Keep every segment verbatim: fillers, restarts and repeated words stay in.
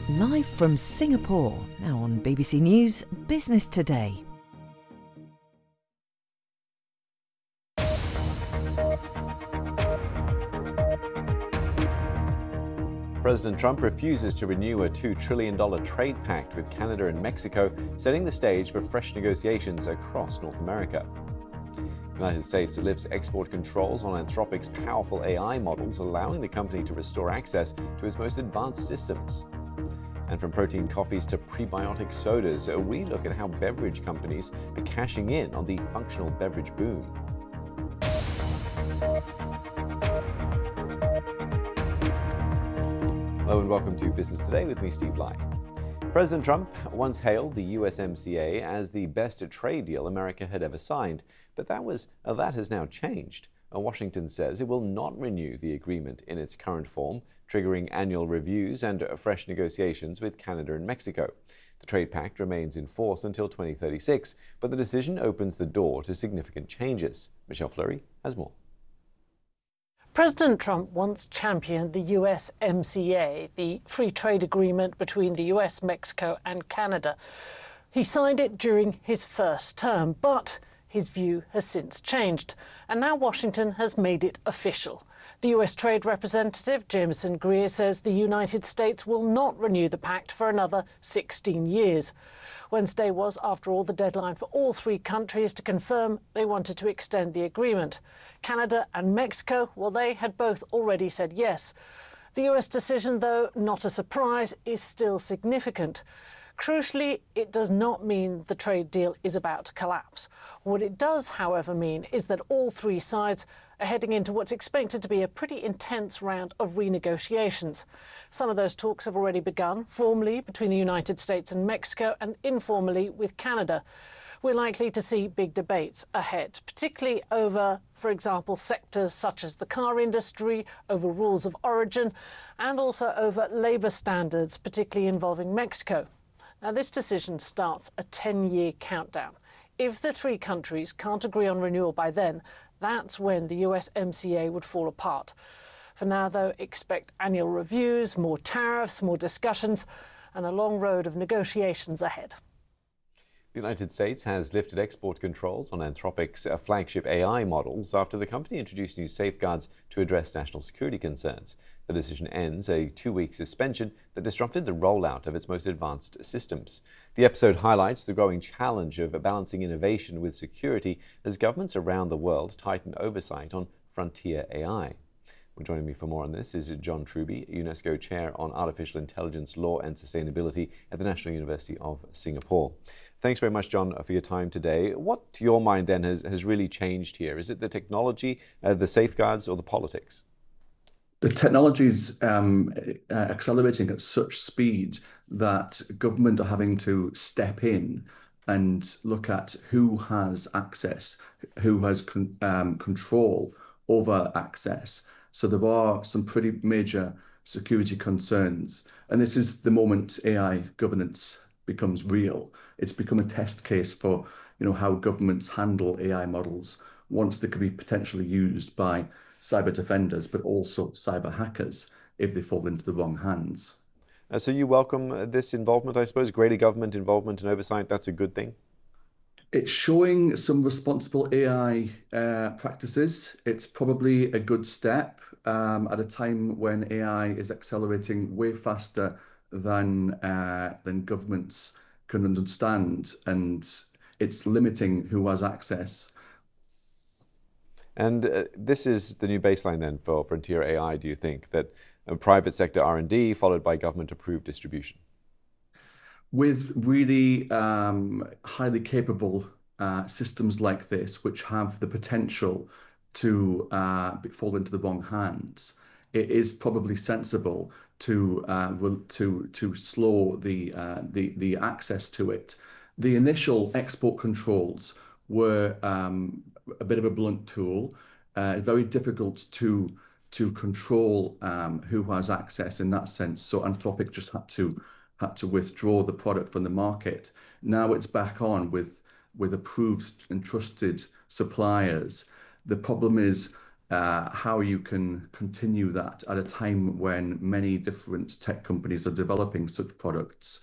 Live from Singapore, now on B B C News Business Today. President Trump refuses to renew a two trillion dollars trade pact with Canada and Mexico, setting the stage for fresh negotiations across North America. The United States lifts export controls on Anthropic's powerful A I models, allowing the company to restore access to its most advanced systems. And from protein coffees to prebiotic sodas, we look at how beverage companies are cashing in on the functional beverage boom. Hello and welcome to Business Today with me, Steve Lai. President Trump once hailed the U S M C A as the best trade deal America had ever signed, but that was uh, that has now changed. Uh, Washington says it will not renew the agreement in its current form, triggering annual reviews and uh, fresh negotiations with Canada and Mexico. The trade pact remains in force until twenty thirty-six, but the decision opens the door to significant changes. Michelle Fleury has more. President Trump once championed the U S M C A, the free trade agreement between the U S, Mexico and Canada. He signed it during his first term, but his view has since changed, and now Washington has made it official. The U S Trade Representative, Jameson Greer, says the United States will not renew the pact for another sixteen years. Wednesday was, after all, the deadline for all three countries to confirm they wanted to extend the agreement. Canada and Mexico, well, they had both already said yes. The U S decision, though not a surprise, is still significant. Crucially, it does not mean the trade deal is about to collapse. What it does, however, mean is that all three sides are heading into what's expected to be a pretty intense round of renegotiations. Some of those talks have already begun, formally between the United States and Mexico and informally with Canada. We're likely to see big debates ahead, particularly over, for example, sectors such as the car industry, over rules of origin, and also over labour standards, particularly involving Mexico. Now, this decision starts a ten-year countdown. If the three countries can't agree on renewal by then, that's when the U S M C A would fall apart. For now, though, expect annual reviews, more tariffs, more discussions, and a long road of negotiations ahead. The United States has lifted export controls on Anthropic's uh, flagship A I models after the company introduced new safeguards to address national security concerns. The decision ends a two-week suspension that disrupted the rollout of its most advanced systems. The episode highlights the growing challenge of balancing innovation with security as governments around the world tighten oversight on frontier A I. Well, joining me for more on this is John Truby, UNESCO Chair on Artificial Intelligence Law and Sustainability at the National University of Singapore. Thanks very much, John, for your time today. What, to your mind, then, has, has really changed here? Is it the technology, uh, the safeguards, or the politics? The technology is um, uh, accelerating at such speed that government are having to step in and look at who has access, who has con um, control over access. So there are some pretty major security concerns. And this is the moment A I governance becomes real. It's become a test case for, you know, how governments handle A I models once they could be potentially used by cyber defenders, but also cyber hackers if they fall into the wrong hands. Uh, so you welcome this involvement, I suppose, greater government involvement and oversight. That's a good thing? It's showing some responsible A I uh, practices. It's probably a good step um, at a time when A I is accelerating way faster than uh, than governments can understand, and it's limiting who has access. And uh, this is the new baseline then for frontier A I, do you think, that uh, private sector R and D followed by government-approved distribution? With really um, highly capable uh, systems like this, which have the potential to uh, fall into the wrong hands, it is probably sensible to uh, to to slow the uh, the the access to it. The initial export controls were um, a bit of a blunt tool. Uh, it's very difficult to to control um, who has access in that sense. So Anthropic just had to had to withdraw the product from the market. Now it's back on with with approved and trusted suppliers. The problem is uh, how you can continue that at a time when many different tech companies are developing such products.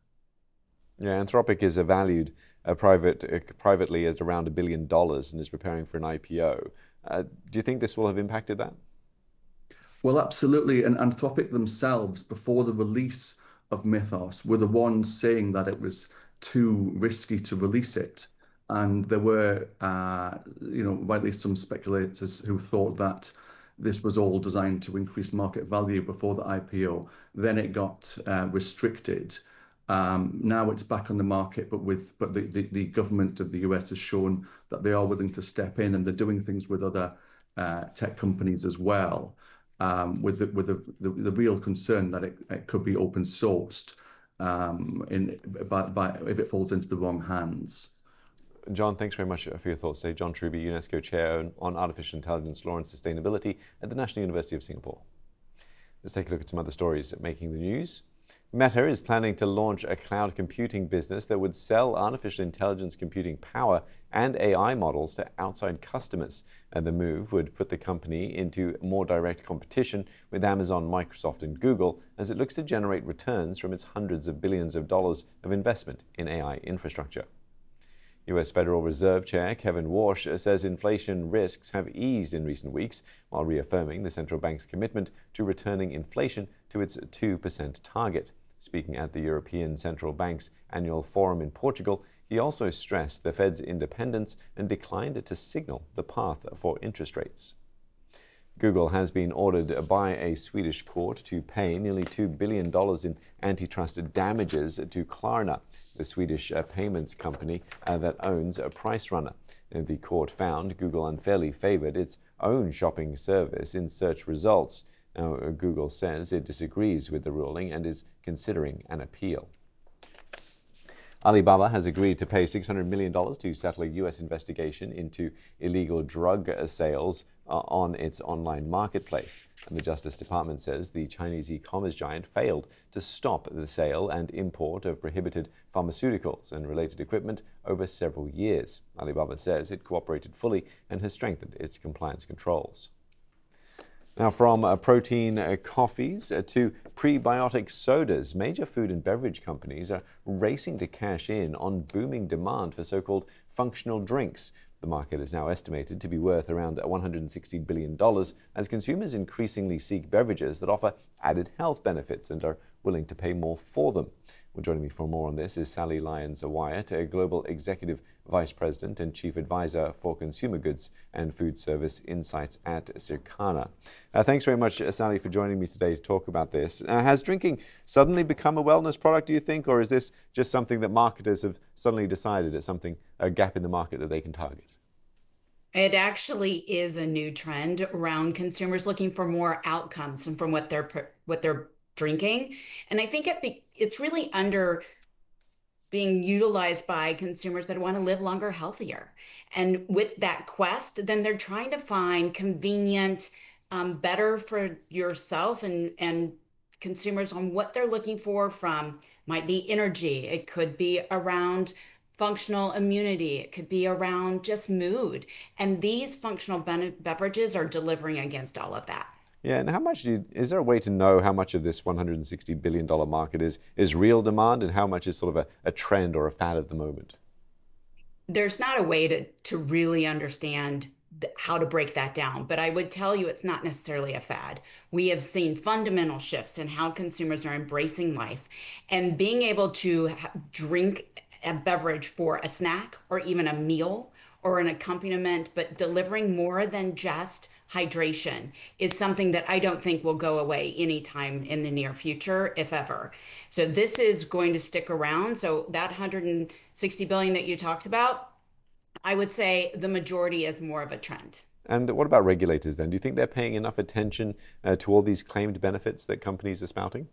Yeah, Anthropic is valued uh, private, uh, privately at around a billion dollars and is preparing for an I P O. Uh, do you think this will have impacted that? Well, absolutely. And Anthropic themselves, before the release of Mythos, were the ones saying that it was too risky to release it. And there were, uh, you know, rightly some speculators who thought that this was all designed to increase market value before the I P O. Then it got uh, restricted. Um, now it's back on the market, but with but the, the, the government of the U S has shown that they are willing to step in, and they're doing things with other uh, tech companies as well. Um, with the with the, the, the real concern that it, it could be open sourced um, in by, by if it falls into the wrong hands. John, thanks very much for your thoughts today. John Truby, UNESCO Chair on Artificial Intelligence, Law and Sustainability at the National University of Singapore. Let's take a look at some other stories making the news. Meta is planning to launch a cloud computing business that would sell artificial intelligence computing power and A I models to outside customers. And the move would put the company into more direct competition with Amazon, Microsoft, and Google as it looks to generate returns from its hundreds of billions of dollars of investment in A I infrastructure. U S Federal Reserve Chair Kevin Warsh says inflation risks have eased in recent weeks, while reaffirming the central bank's commitment to returning inflation to its two percent target. Speaking at the European Central Bank's annual forum in Portugal, he also stressed the Fed's independence and declined to signal the path for interest rates. Google has been ordered by a Swedish court to pay nearly two billion dollars in antitrust damages to Klarna, the Swedish uh, payments company uh, that owns uh, PriceRunner. And the court found Google unfairly favored its own shopping service in search results. Now, uh, Google says it disagrees with the ruling and is considering an appeal. Alibaba has agreed to pay six hundred million dollars to settle a U S investigation into illegal drug sales uh, on its online marketplace. And the Justice Department says the Chinese e-commerce giant failed to stop the sale and import of prohibited pharmaceuticals and related equipment over several years. Alibaba says it cooperated fully and has strengthened its compliance controls. Now, from uh, protein uh, coffees uh, to prebiotic sodas, major food and beverage companies are racing to cash in on booming demand for so-called functional drinks. The market is now estimated to be worth around one hundred sixty billion dollars as consumers increasingly seek beverages that offer added health benefits and are willing to pay more for them. Well, joining me for more on this is Sally Lyons-Wyatt, a Global Executive Vice President and Chief Advisor for Consumer Goods and Food Service Insights at Circana. Uh, thanks very much, uh, Sally, for joining me today to talk about this. Uh, has drinking suddenly become a wellness product, do you think, or is this just something that marketers have suddenly decided is something, a gap in the market that they can target? It actually is a new trend around consumers looking for more outcomes from what they're what they're drinking, and I think it be, it's really under being utilized by consumers that want to live longer, healthier. And with that quest, then they're trying to find convenient, um, better for yourself and and consumers on what they're looking for from might be energy. It could be around functional immunity. It could be around just mood. And these functional beverages are delivering against all of that. Yeah, and how much do you, is there a way to know how much of this one hundred sixty billion dollars market is, is real demand and how much is sort of a, a trend or a fad of the moment? There's not a way to, to really understand how to break that down, but I would tell you it's not necessarily a fad. We have seen fundamental shifts in how consumers are embracing life and being able to drink a beverage for a snack or even a meal or an accompaniment, but delivering more than just hydration is something that I don't think will go away anytime in the near future, if ever. So this is going to stick around. So that one hundred sixty billion that you talked about, I would say the majority is more of a trend. And what about regulators then? Do you think they're paying enough attention uh, to all these claimed benefits that companies are spouting?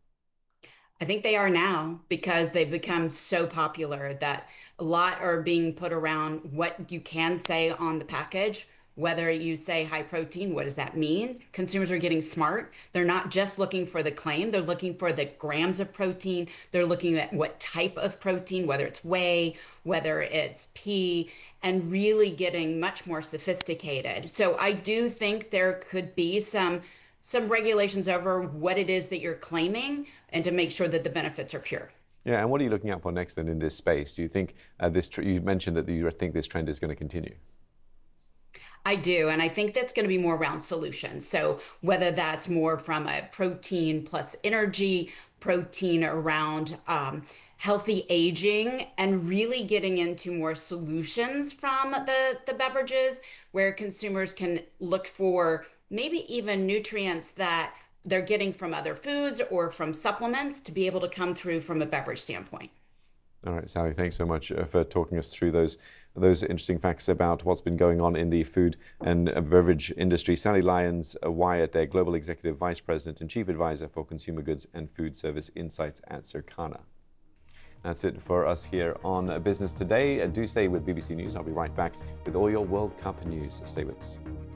I think they are now because they've become so popular that a lot are being put around what you can say on the package Whether you say high protein, what does that mean? Consumers are getting smart. They're not just looking for the claim, they're looking for the grams of protein. They're looking at what type of protein, whether it's whey, whether it's pea, and really getting much more sophisticated. So I do think there could be some some regulations over what it is that you're claiming and to make sure that the benefits are pure. Yeah, and what are you looking out for next then in this space? Do you think uh, this, tr you mentioned that you think this trend is going to continue? I do, and I think that's going to be more around solutions. So whether that's more from a protein plus energy, protein around um, healthy aging, and really getting into more solutions from the, the beverages where consumers can look for maybe even nutrients that they're getting from other foods or from supplements to be able to come through from a beverage standpoint. All right, Sally, thanks so much uh, for talking us through those those interesting facts about what's been going on in the food and uh, beverage industry. Sally Lyons uh, Wyatt, their Global Executive Vice President and Chief Advisor for Consumer Goods and Food Service Insights at Circana. That's it for us here on uh, Business Today. Uh, do stay with B B C News. I'll be right back with all your World Cup news. Stay with us.